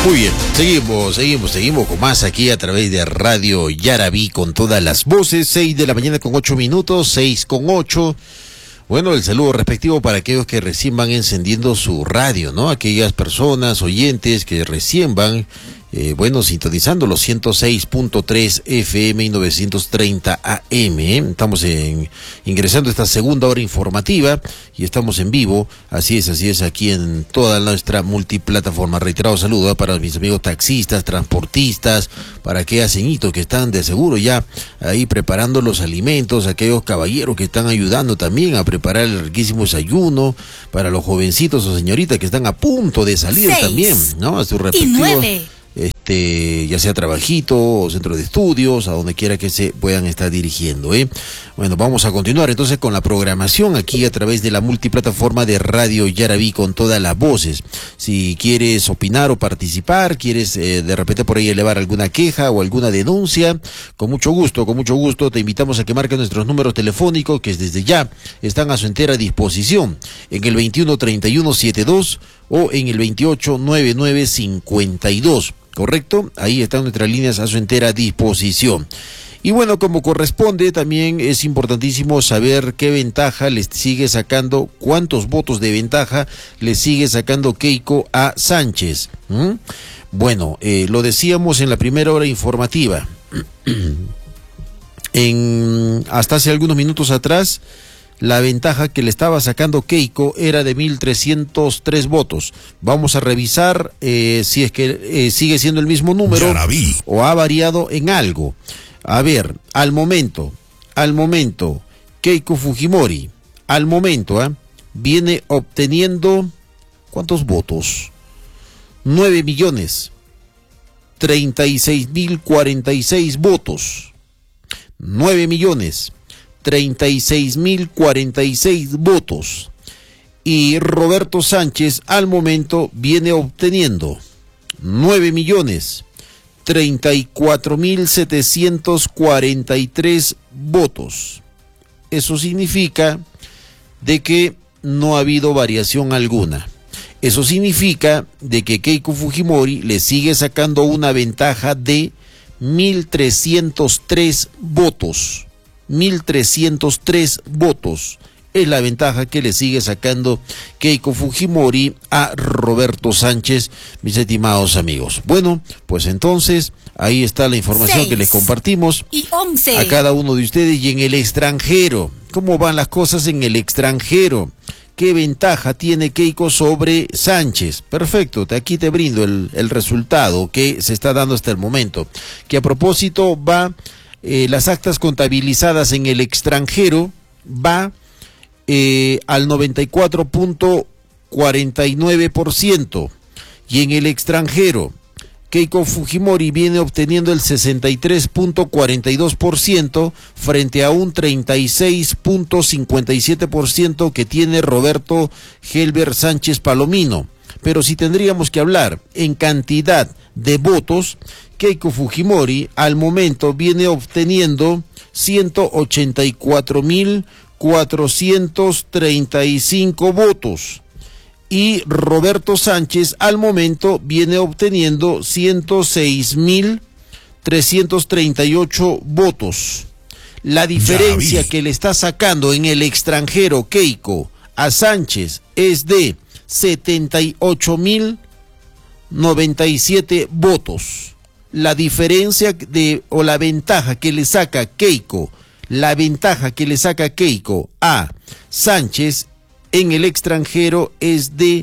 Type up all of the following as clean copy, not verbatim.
Muy bien, seguimos con más aquí a través de Radio Yarabí con todas las voces. 6 de la mañana con 8 minutos, 6:08. Bueno, el saludo respectivo para aquellos que recién van encendiendo su radio, ¿no? Aquellas personas, oyentes que recién van, sintonizando los 106.3 FM y 930 AM. Estamos ingresando a esta segunda hora informativa y estamos en vivo. Así es, aquí en toda nuestra multiplataforma. Reiterado saludo para mis amigos taxistas, transportistas, para aquellas señitos que están de seguro ya ahí preparando los alimentos, aquellos caballeros que están ayudando también a preparar el riquísimo desayuno, para los jovencitos o señoritas que están a punto de salir 6 también, ¿no? A sus respectivos, 9. Ya sea trabajito o centro de estudios, a donde quiera que se puedan estar dirigiendo, Bueno, vamos a continuar entonces con la programación aquí a través de la multiplataforma de Radio Yarabí con todas las voces. Si quieres opinar o participar, quieres de repente por ahí elevar alguna queja o alguna denuncia, con mucho gusto te invitamos a que marques nuestros números telefónicos que desde ya están a su entera disposición en el 213172 o en el 289952. ¿Correcto? Ahí están nuestras líneas a su entera disposición. Y bueno, como corresponde, también es importantísimo saber qué ventaja les sigue sacando, cuántos votos de ventaja le sigue sacando Keiko a Sánchez. Bueno, lo decíamos en la primera hora informativa. Hasta hace algunos minutos atrás, la ventaja que le estaba sacando Keiko era de 1.303 votos. Vamos a revisar si es que sigue siendo el mismo número o ha variado en algo. A ver, al momento, Keiko Fujimori, viene obteniendo, ¿cuántos votos? 9.036.046 votos. 9.036.046 votos. Y Roberto Sánchez al momento viene obteniendo 9.034.743 votos. Eso significa de que no ha habido variación alguna. Eso significa de que Keiko Fujimori le sigue sacando una ventaja de 1.303 votos. 1.303 votos es la ventaja que le sigue sacando Keiko Fujimori a Roberto Sánchez, mis estimados amigos. Bueno, pues entonces ahí está la información que les compartimos a cada uno de ustedes. Y en el extranjero, ¿cómo van las cosas en el extranjero? ¿Qué ventaja tiene Keiko sobre Sánchez? Perfecto, aquí te brindo el resultado que se está dando hasta el momento, que a propósito va las actas contabilizadas en el extranjero va al 94.49%, y en el extranjero Keiko Fujimori viene obteniendo el 63.42% frente a un 36.57% que tiene Roberto Helber Sánchez Palomino. Pero si tendríamos que hablar en cantidad de votos, Keiko Fujimori al momento viene obteniendo 184.435 votos y Roberto Sánchez al momento viene obteniendo 106.338 votos. La diferencia que le está sacando en el extranjero Keiko a Sánchez es de 78.097 votos. La diferencia o la ventaja que le saca Keiko, a Sánchez en el extranjero es de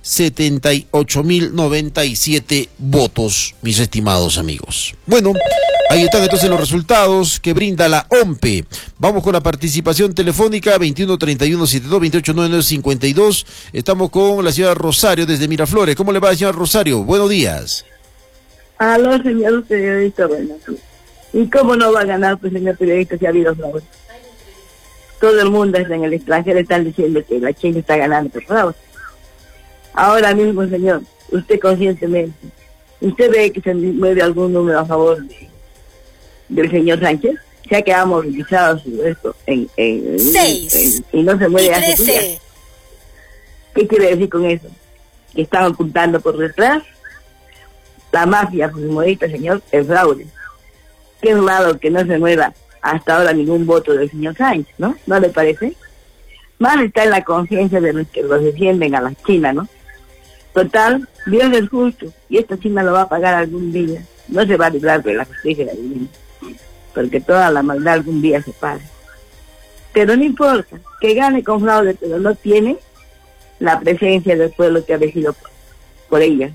78.097 votos, mis estimados amigos. Bueno, ahí están entonces los resultados que brinda la OMPE. Vamos con la participación telefónica 213172289952. Estamos con la señora Rosario desde Miraflores. ¿Cómo le va, señora Rosario? Buenos días. Aló, señor periodista, bueno. ¿Y cómo no va a ganar, pues, señor periodista, si ha habido fraude? Todo el mundo en el extranjero están diciendo que la China está ganando por fraude. Ahora mismo, señor, usted conscientemente, ¿usted ve que se mueve algún número a favor del señor Sánchez? Ya que ha movilizado esto y no se mueve hace días. ¿Qué quiere decir con eso? ¿Que están ocultando por detrás? la mafia fujimorista, señor, es fraude. Qué raro que no se mueva hasta ahora ningún voto del señor Sánchez, ¿no? ¿No le parece? Más está en la conciencia de los que los defienden a la China, ¿no? Total, Dios es justo, y esta China lo va a pagar algún día. No se va a librar de la justicia divina, porque toda la maldad algún día se paga. Pero no importa, que gane con fraude, pero no tiene la presencia del pueblo que ha elegido por ella.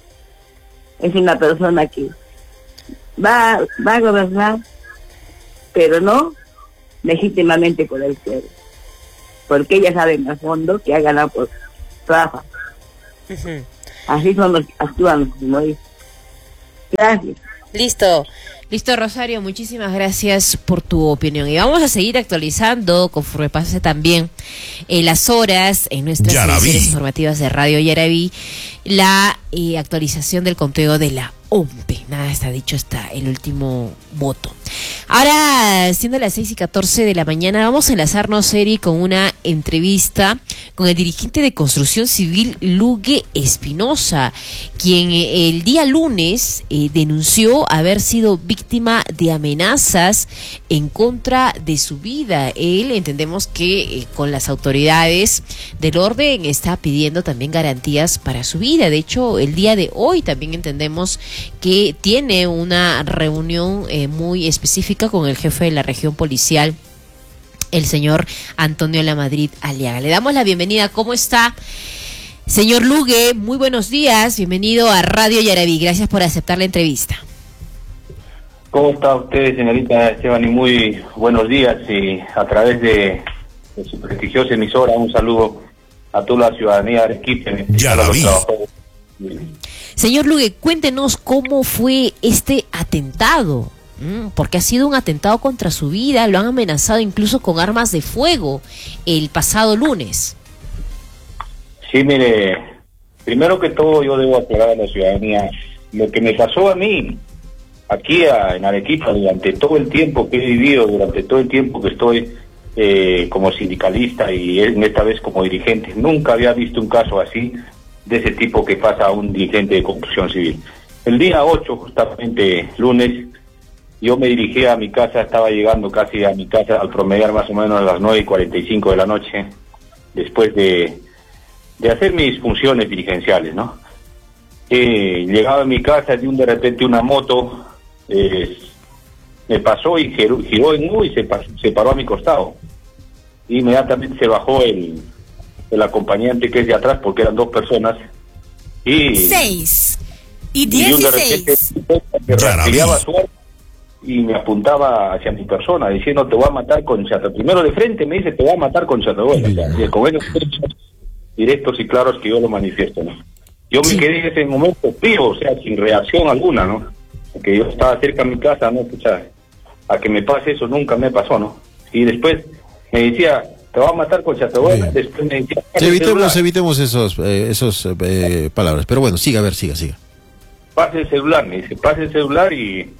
Es una persona que va a gobernar, pero no legítimamente por el pueblo, porque ella sabe en el fondo que ha ganado por trabajo. Así actúan los fujimoristas. Gracias. Listo, Rosario, muchísimas gracias por tu opinión. Y vamos a seguir actualizando, conforme pase también las horas en nuestras emisiones informativas de Radio Yaraví, la actualización del conteo de la OMPE. Nada está dicho hasta el último voto. Ahora, siendo las 6:14 de la mañana, vamos a enlazarnos, Eri, con una entrevista con el dirigente de Construcción Civil, Lugue Espinosa, quien el día lunes denunció haber sido víctima de amenazas en contra de su vida. Él, entendemos que con las autoridades del orden está pidiendo también garantías para su vida. De hecho, el día de hoy también entendemos que tiene una reunión muy específica con el jefe de la región policial, el señor Antonio Lamadrid Aliaga. Le damos la bienvenida. ¿Cómo está, señor Lugue? Muy buenos días, bienvenido a Radio Yaraví. Gracias por aceptar la entrevista. ¿Cómo está usted, señorita Esteban? Y muy buenos días, y a través de su prestigiosa emisora, un saludo a toda la ciudadanía de Arequipa, en especial a los trabajadores. Señor Lugue, cuéntenos cómo fue este atentado, porque ha sido un atentado contra su vida, lo han amenazado incluso con armas de fuego el pasado lunes. Sí, mire, primero que todo yo debo aclarar a la ciudadanía lo que me pasó a mí aquí en Arequipa durante todo el tiempo que he vivido, durante todo el tiempo que estoy como sindicalista y en esta vez como dirigente. Nunca había visto un caso así de ese tipo que pasa a un dirigente de construcción civil. El día 8, justamente lunes, yo me dirigí a mi casa, estaba llegando casi a mi casa al promediar más o menos a las 9:45 de la noche, después de hacer mis funciones dirigenciales, ¿no? Llegaba a mi casa y de repente una moto me pasó y giró en U y se paró a mi costado. Inmediatamente se bajó el acompañante que es de atrás, porque eran dos personas, y 6 y 16 de repente me rastreaba su arma y me apuntaba hacia mi persona diciendo: te voy a matar con chata. Primero de frente me dice: te voy a matar con chatabuela. O sea, con esos hechos directos y claros que yo lo manifiesto, ¿no? Yo me quedé en ese momento frío, o sea, sin reacción alguna, ¿no? Porque yo estaba cerca de mi casa, ¿no? Escucha, a que me pase eso nunca me pasó, ¿no? Y después me decía: te va a matar con chatabuela. Después me decía: evitemos esos palabras. Pero bueno, siga, siga. Pase el celular, me dice, pase el celular, y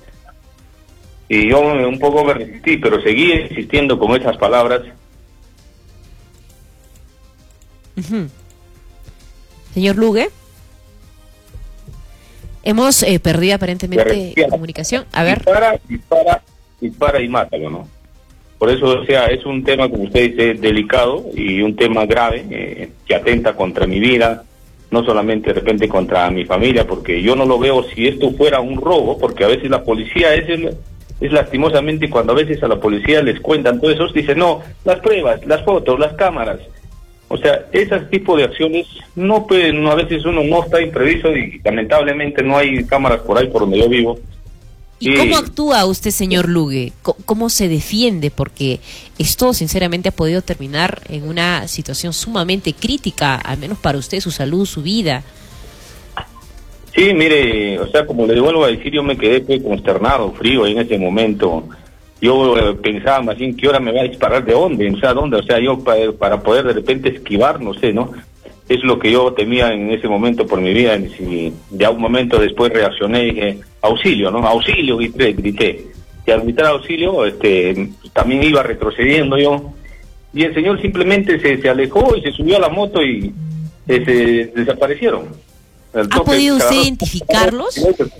yo un poco me resistí, pero seguí insistiendo con esas palabras. Señor Lugue, hemos perdido aparentemente comunicación. A ver. Dispara y mátalo, ¿no? Por eso, o sea, es un tema, como usted dice, delicado y un tema grave que atenta contra mi vida, no solamente de repente contra mi familia, porque yo no lo veo si esto fuera un robo, porque a veces la policía es lastimosamente cuando a veces a la policía les cuentan todo eso, dicen: no, las pruebas, las fotos, las cámaras. O sea, ese tipo de acciones no pueden, a veces uno no está imprevisto y lamentablemente no hay cámaras por ahí por donde yo vivo. ¿Y cómo actúa usted, señor Lugue? ¿Cómo se defiende? Porque esto, sinceramente, ha podido terminar en una situación sumamente crítica, al menos para usted, su salud, su vida. Sí, mire, o sea, como le vuelvo a decir, yo me quedé consternado, frío en ese momento. Yo pensaba más bien: ¿qué hora me va a disparar? ¿De dónde? O sea, ¿dónde? O sea, yo para poder de repente esquivar, no sé, ¿no? Es lo que yo temía en ese momento por mi vida. Y de un momento después reaccioné y dije: auxilio, ¿no? Auxilio, grité. Y al gritar auxilio, también iba retrocediendo yo. Y el señor simplemente se alejó y se subió a la moto y se desaparecieron. ¿Ha podido usted identificarlos?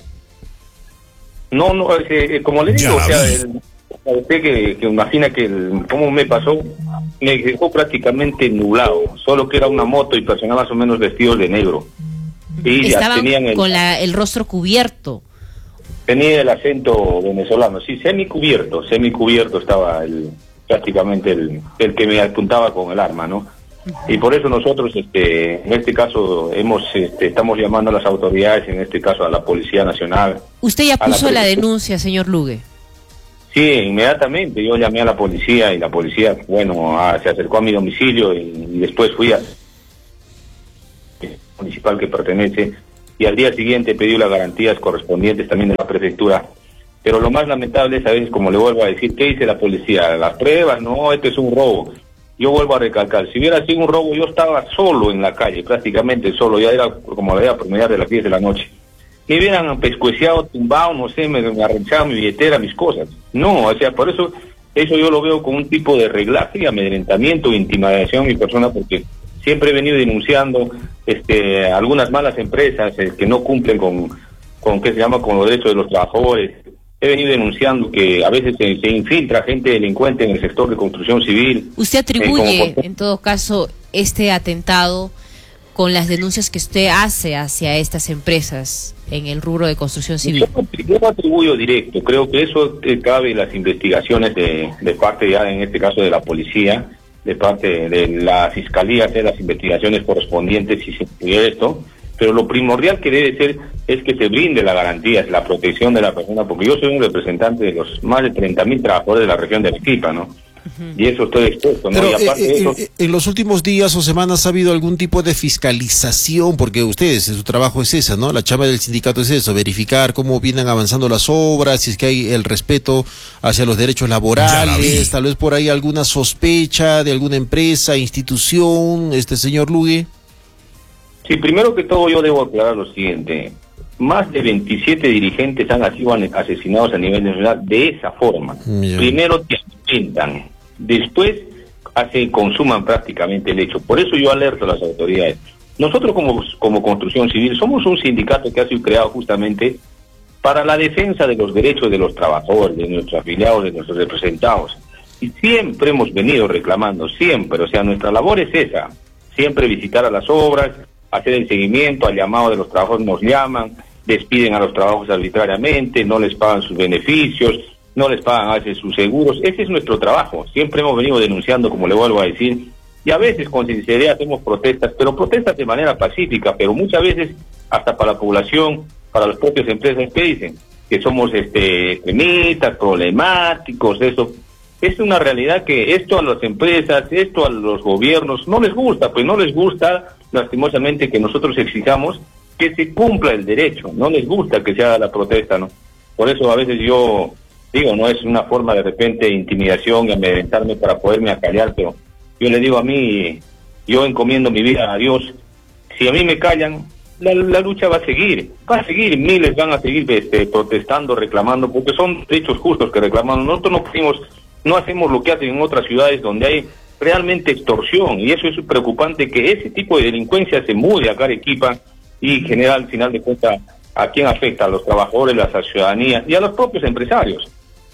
No, como le digo, o sea, usted que imagina que cómo me pasó, me dejó prácticamente nublado, solo que era una moto y personas más o menos vestidos de negro. Y estaban tenían con el rostro cubierto. Tenía el acento venezolano, sí, semicubierto estaba prácticamente el que me apuntaba con el arma, ¿no? Y por eso nosotros, en este caso, estamos llamando a las autoridades, en este caso a la Policía Nacional. ¿Usted ya puso la denuncia, señor Lugue? Sí, inmediatamente yo llamé a la policía y la policía, bueno, se acercó a mi domicilio y después fui a municipal que pertenece y al día siguiente pedí las garantías correspondientes también de la prefectura. Pero lo más lamentable es, a veces, como le vuelvo a decir, ¿qué dice la policía? Las pruebas, no, esto es un robo. Yo vuelvo a recalcar, si hubiera sido un robo, yo estaba solo en la calle, prácticamente solo, ya era como la promedio de las 10 de la noche. Me hubieran pescueciado, tumbado, no sé, me arranchado mi billetera, mis cosas. No, o sea, por eso yo lo veo como un tipo de reglaje y amedrentamiento, intimidación a mi persona, porque siempre he venido denunciando algunas malas empresas que no cumplen con ¿qué se llama?, con los derechos de los trabajadores. He venido denunciando que a veces se infiltra gente delincuente en el sector de construcción civil. ¿Usted atribuye, en todo caso, este atentado con las denuncias que usted hace hacia estas empresas en el rubro de construcción civil? Yo lo atribuyo directo. Creo que eso cabe en las investigaciones de parte, ya en este caso, de la policía, de parte de la fiscalía, hacer las investigaciones correspondientes si se pudiera esto. Pero lo primordial que debe ser es que se brinde la garantía, la protección de la persona, porque yo soy un representante de los más de 30.000 trabajadores de la región de Arequipa, ¿no? Y eso estoy expuesto, ¿no? Pero, y aparte de eso, en los últimos días o semanas ha habido algún tipo de fiscalización, porque ustedes, su trabajo es esa, ¿no? La chamba del sindicato es eso, verificar cómo vienen avanzando las obras, si es que hay el respeto hacia los derechos laborales, tal vez por ahí alguna sospecha de alguna empresa, institución, señor Lugue. Sí, primero que todo yo debo aclarar lo siguiente. Más de 27 dirigentes han sido asesinados a nivel nacional de esa forma. Yeah. Primero te intentan, después consuman prácticamente el hecho. Por eso yo alerto a las autoridades. Nosotros como Construcción Civil somos un sindicato que ha sido creado justamente para la defensa de los derechos de los trabajadores, de nuestros afiliados, de nuestros representados. Y siempre hemos venido reclamando, siempre. O sea, nuestra labor es esa. Siempre visitar a las obras, hacer el seguimiento al llamado de los trabajadores, nos llaman, despiden a los trabajos arbitrariamente, no les pagan sus beneficios, no les pagan a veces sus seguros. Ese es nuestro trabajo. Siempre hemos venido denunciando, como le vuelvo a decir, y a veces con sinceridad hacemos protestas, pero protestas de manera pacífica, pero muchas veces hasta para la población, para las propias empresas que dicen que somos extremistas, problemáticos, eso. Es una realidad que esto a las empresas, esto a los gobiernos no les gusta, pues no les gusta lastimosamente que nosotros exijamos que se cumpla el derecho, no les gusta que se haga la protesta, ¿no? Por eso a veces yo digo, no es una forma de repente de intimidación y amedrentarme para poderme acallar, pero yo le digo a mí, yo encomiendo mi vida a Dios, si a mí me callan, la lucha va a seguir, miles van a seguir protestando, reclamando, porque son derechos justos que reclamamos. Nosotros no hacemos lo que hacen en otras ciudades donde hay realmente extorsión, y eso es preocupante, que ese tipo de delincuencia se mude acá a Arequipa y genera al final de cuentas a quién afecta, a los trabajadores, a la ciudadanía y a los propios empresarios.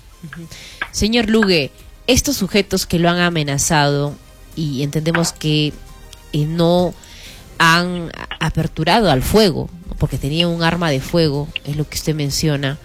Señor Lugue, estos sujetos que lo han amenazado, y entendemos que no han aperturado al fuego, porque tenía un arma de fuego, es lo que usted menciona,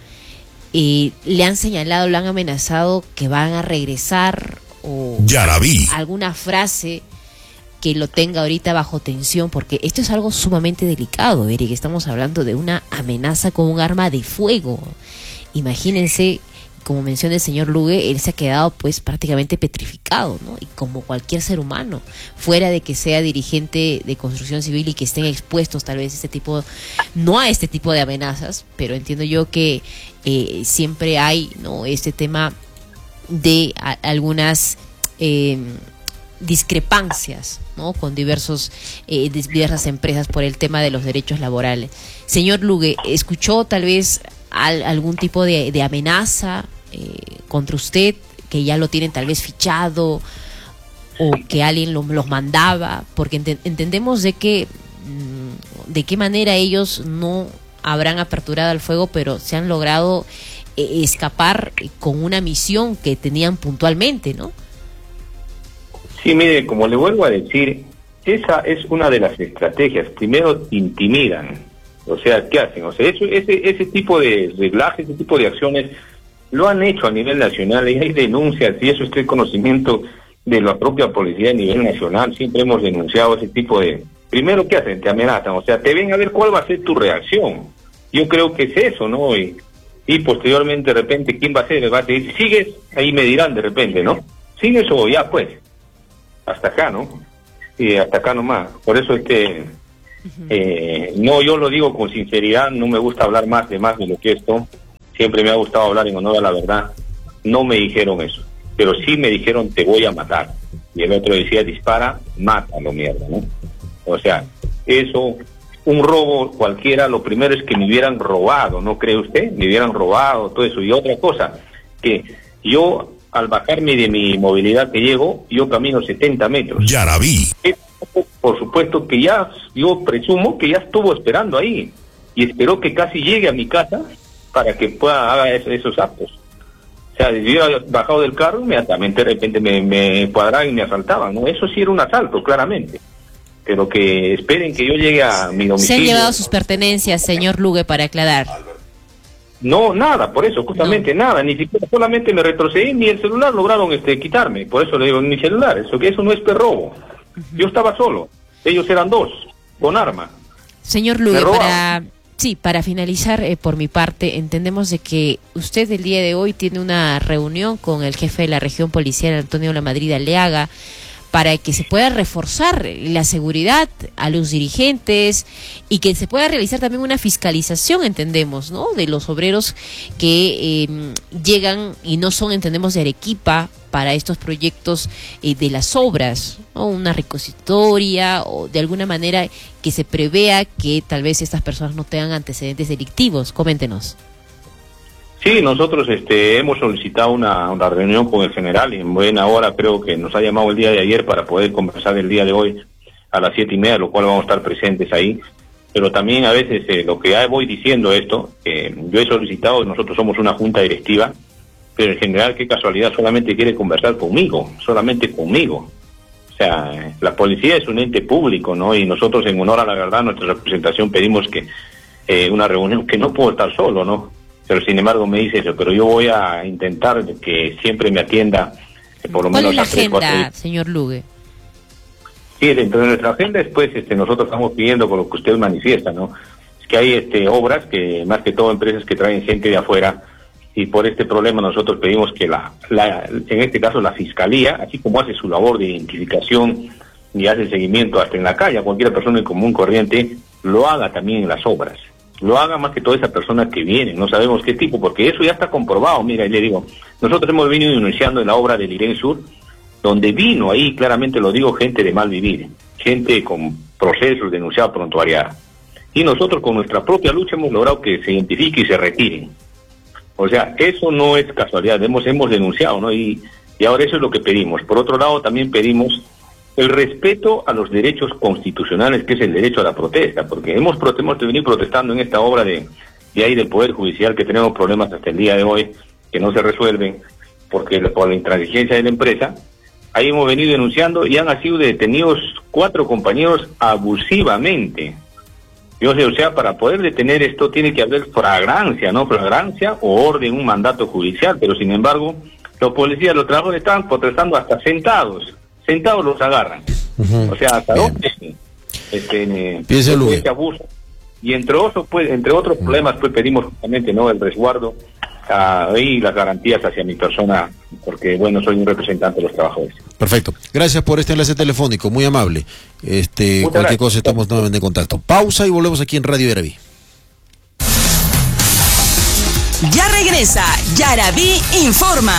le han señalado, lo han amenazado que van a regresar, o alguna frase que lo tenga ahorita bajo tensión, porque esto es algo sumamente delicado, Eric. Estamos hablando de una amenaza con un arma de fuego. Imagínense, como menciona el señor Lugue, él se ha quedado pues prácticamente petrificado, ¿no? Y como cualquier ser humano, fuera de que sea dirigente de construcción civil y que estén expuestos tal vez no a este tipo de amenazas, pero entiendo yo que siempre hay, ¿no?, este tema de algunas discrepancias, ¿no?, con diversas empresas por el tema de los derechos laborales. Señor Lugue, ¿escuchó tal vez algún tipo de amenaza contra usted, que ya lo tienen tal vez fichado, o que alguien los mandaba? Porque entendemos de que de qué manera ellos no habrán aperturado el fuego, pero se han logrado escapar con una misión que tenían puntualmente, ¿no? Sí, mire, como le vuelvo a decir, esa es una de las estrategias. Primero intimidan, o sea, ¿qué hacen? O sea, ese tipo de reglajes, ese tipo de acciones lo han hecho a nivel nacional y hay denuncias, y eso es el conocimiento de la propia policía a nivel nacional. Siempre hemos denunciado ese tipo de... Primero, ¿qué hacen? Te amenazan, o sea, te ven a ver cuál va a ser tu reacción. Yo creo que es eso, ¿no? Y posteriormente, de repente, ¿quién va a ser? Va a decir, ¿sigues? Ahí me dirán de repente, ¿no? ¿Sigues o ya, pues? Hasta acá, ¿no? Y hasta acá nomás. Por eso es que... no, yo lo digo con sinceridad, no me gusta hablar más de lo que esto. Siempre me ha gustado hablar en honor a la verdad. No me dijeron eso, pero sí me dijeron, te voy a matar. Y el otro decía, dispara, mátalo, mierda, ¿no? O sea, eso... Un robo cualquiera, lo primero es que me hubieran robado, ¿no cree usted? Me hubieran robado, todo eso. Y otra cosa, que yo, al bajarme de mi movilidad que llego, yo camino 70 metros. Yaraví. Por supuesto que ya, yo presumo que ya estuvo esperando ahí. Y esperó que casi llegue a mi casa para que pueda hacer esos actos. O sea, si yo hubiera bajado del carro, inmediatamente de repente me cuadraban y me asaltaban, ¿no? Eso sí era un asalto, claramente. Pero que esperen que yo llegue a mi domicilio. ¿Se han llevado sus pertenencias, señor Lugue, para aclarar? No, nada, por eso, justamente nada, ni siquiera, solamente me retrocedí, ni el celular lograron quitarme, por eso le digo, mi celular, eso no es robo. Yo estaba solo, ellos eran dos, con arma. Señor Lugue, para finalizar, por mi parte, entendemos de que usted el día de hoy tiene una reunión con el jefe de la región policial, Antonio Lamadrid Aliaga, para que se pueda reforzar la seguridad a los dirigentes y que se pueda realizar también una fiscalización, entendemos, ¿no?, de los obreros que llegan y no son, entendemos, de Arequipa para estos proyectos de las obras, ¿no?, una reconstitutoria o de alguna manera que se prevea que tal vez estas personas no tengan antecedentes delictivos. Coméntenos. Sí, nosotros hemos solicitado una reunión con el general y en buena hora creo que nos ha llamado el día de ayer para poder conversar el día de hoy a las 7:30, lo cual vamos a estar presentes ahí. Pero también a veces lo que ya voy diciendo yo he solicitado, nosotros somos una junta directiva, pero el general, qué casualidad, solamente quiere conversar conmigo, solamente conmigo. O sea, la policía es un ente público, ¿no? Y nosotros, en honor a la verdad, nuestra representación pedimos que una reunión, que no puedo estar solo, ¿no? Pero sin embargo me dice eso, pero yo voy a intentar que siempre me atienda por lo menos a 3, 4 días. ¿Cuál es la agenda, señor Lugue? Sí, dentro de nuestra agenda después nosotros estamos pidiendo con lo que usted manifiesta, ¿no? Es que hay obras que, más que todo, empresas que traen gente de afuera, y por este problema nosotros pedimos que en este caso la Fiscalía, así como hace su labor de identificación y hace seguimiento hasta en la calle, a cualquier persona en común corriente, lo haga también en las obras. Lo haga más que toda esa persona que viene, no sabemos qué tipo, porque eso ya está comprobado. Mira, le digo, nosotros hemos venido denunciando en la obra del Irén Sur, donde vino ahí, claramente lo digo, gente de mal vivir, gente con procesos denunciados prontuariedad. Y nosotros con nuestra propia lucha hemos logrado que se identifique y se retiren. O sea, eso no es casualidad, hemos denunciado, ¿no? Y ahora eso es lo que pedimos. Por otro lado, también pedimos el respeto a los derechos constitucionales, que es el derecho a la protesta, porque hemos venido protestando en esta obra de ahí del Poder Judicial, que tenemos problemas hasta el día de hoy, que no se resuelven, porque por la intransigencia de la empresa. Ahí hemos venido denunciando y han sido detenidos 4 compañeros abusivamente. O sea, para poder detener esto tiene que haber flagrancia, ¿no? Flagrancia o orden, un mandato judicial, pero sin embargo, los policías, los trabajadores estaban protestando hasta sentados los agarran. O sea, hasta dónde este abuso. Y entre otros problemas, pues pedimos justamente, ¿no?, el resguardo y las garantías hacia mi persona, porque bueno, soy un representante de los trabajadores. Perfecto. Gracias por este enlace telefónico, muy amable. Cualquier cosa estamos nuevamente en contacto. Pausa y volvemos aquí en Radio Yaraví. Ya regresa Yaraví Informa.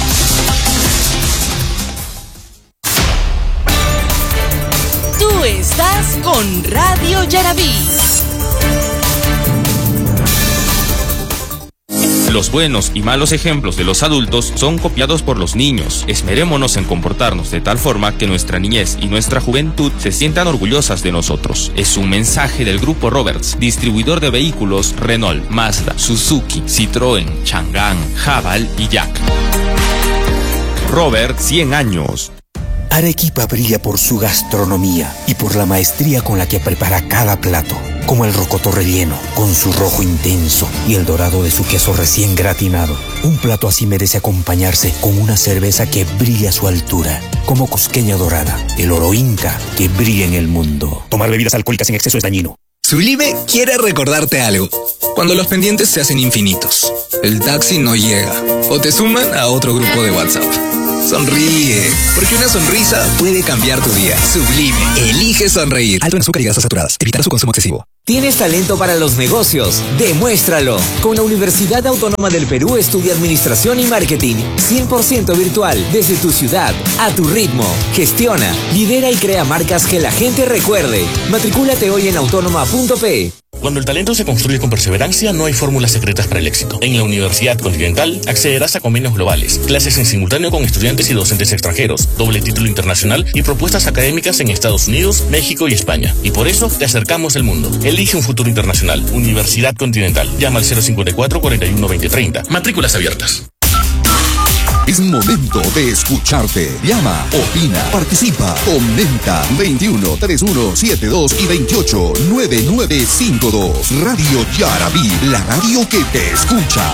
Tú estás con Radio Yaraví. Los buenos y malos ejemplos de los adultos son copiados por los niños. Esmerémonos en comportarnos de tal forma que nuestra niñez y nuestra juventud se sientan orgullosas de nosotros. Es un mensaje del Grupo Roberts, distribuidor de vehículos Renault, Mazda, Suzuki, Citroën, Chang'an, Haval y Jack. Robert, 100 años. Arequipa brilla por su gastronomía y por la maestría con la que prepara cada plato, como el rocoto relleno, con su rojo intenso y el dorado de su queso recién gratinado. Un plato así merece acompañarse con una cerveza que brille a su altura, como Cusqueña Dorada, el oro inca que brilla en el mundo. Tomar bebidas alcohólicas en exceso es dañino. Sublime quiere recordarte algo. Cuando los pendientes se hacen infinitos, el taxi no llega o te suman a otro grupo de WhatsApp. Sonríe, porque una sonrisa puede cambiar tu día. Sublime, elige sonreír. Alto en azúcar y grasas saturadas. Evitar su consumo excesivo. ¿Tienes talento para los negocios? Demuéstralo. Con la Universidad Autónoma del Perú estudia Administración y Marketing 100% virtual desde tu ciudad, a tu ritmo. Gestiona, lidera y crea marcas que la gente recuerde. Matricúlate hoy en autónoma.pe. Cuando el talento se construye con perseverancia, no hay fórmulas secretas para el éxito. En la Universidad Continental accederás a convenios globales, clases en simultáneo con estudiantes y docentes extranjeros, doble título internacional y propuestas académicas en Estados Unidos, México y España. Y por eso te acercamos al mundo. Elige un futuro internacional. Universidad Continental. Llama al 054 41 20 30. Matrículas abiertas. Es momento de escucharte. Llama, opina, participa, comenta. 21 31 72 y 28 9952. Radio Yarabí, la radio que te escucha.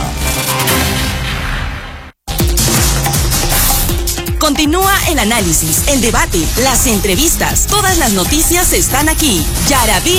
Continúa el análisis, el debate, las entrevistas. Todas las noticias están aquí. Yarabí